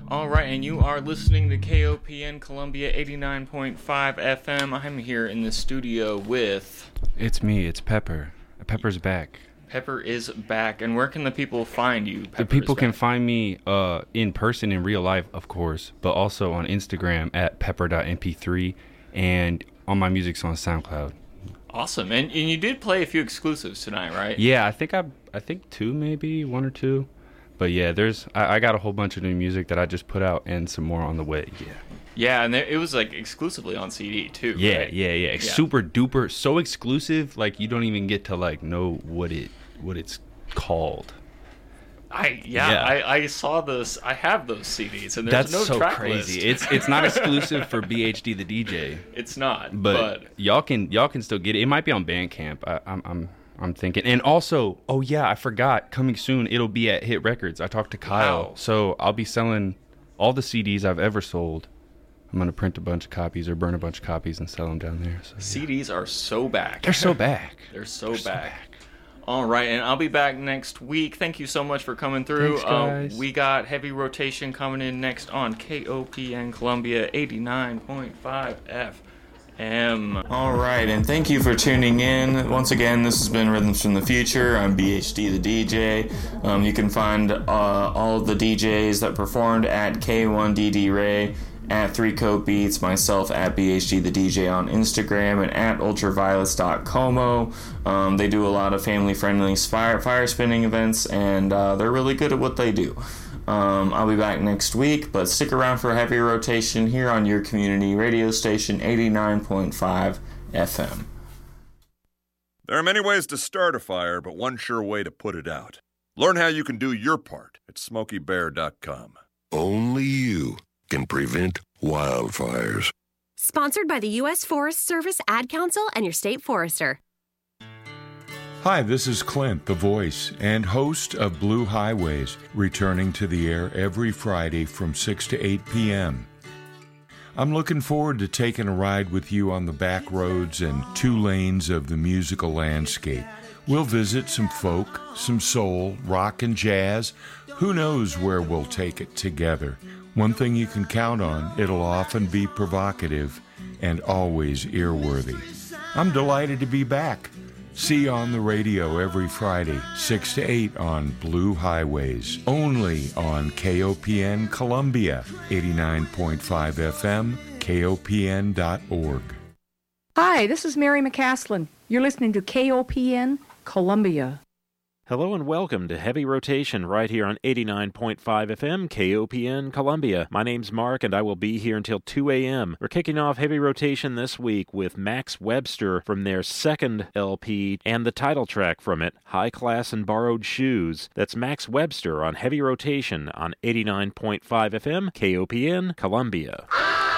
All right, and you are listening to KOPN Columbia 89.5 FM. I'm here in the studio with... It's me, it's Pepper. Pepper's back. Pepper is back, and where can the people find you? The people can find me in person in real life, of course, but also on Instagram at pepper.mp3 and on my music's on SoundCloud. Awesome, and you did play a few exclusives tonight, right? Yeah, I think two, maybe one or two. But yeah, I got a whole bunch of new music that I just put out and some more on the way. Yeah, and it was like exclusively on CD too. Yeah, right? yeah. Super duper, so exclusive, like you don't even get to like know what it's called. I saw those. I have those CDs, and there's That's no so track crazy. list. It's not exclusive for BHD the DJ. It's not, but y'all can still get it. It might be on Bandcamp. I'm thinking. And also, oh yeah, I forgot, coming soon, it'll be at Hit Records. I talked to Kyle. Wow. So I'll be selling all the CDs I've ever sold. I'm going to print a bunch of copies or burn a bunch of copies and sell them down there. So, yeah. CDs are so back. They're so back. They're so back. All right, and I'll be back next week. Thank you so much for coming through. Thanks, guys. We got Heavy Rotation coming in next on KOPN Columbia 89.5 FM. All right, and thank you for tuning in. Once again, this has been Rhythms from the Future. I'm BHD the DJ. You can find all of the DJs that performed at K1DD Ray, at 3 Coat Beats, myself at BHD the DJ on Instagram, and at ultraviolets.como. They do a lot of family-friendly fire spinning events, and they're really good at what they do. I'll be back next week, but stick around for Heavy Rotation here on your community radio station 89.5 FM. There are many ways to start a fire, but one sure way to put it out. Learn how you can do your part at SmokeyBear.com. Only you can prevent wildfires. Sponsored by the U.S. Forest Service, Ad Council, and your state forester. Hi, this is Clint, the voice and host of Blue Highways, returning to the air every Friday from 6 to 8 p.m. I'm looking forward to taking a ride with you on the back roads and 2 lanes of the musical landscape. We'll visit some folk, some soul, rock, and jazz. Who knows where we'll take it together? One thing you can count on, it'll often be provocative and always earworthy. I'm delighted to be back. See you on the radio every Friday, 6 to 8 on Blue Highways, only on KOPN Columbia, 89.5 FM, KOPN.org. Hi, this is Mary McCaslin. You're listening to KOPN Columbia. Hello and welcome to Heavy Rotation right here on 89.5 FM KOPN Columbia. My name's Mark and I will be here until 2 a.m. We're kicking off Heavy Rotation this week with Max Webster from their second LP and the title track from it, High Class and Borrowed Shoes. That's Max Webster on Heavy Rotation on 89.5 FM KOPN Columbia.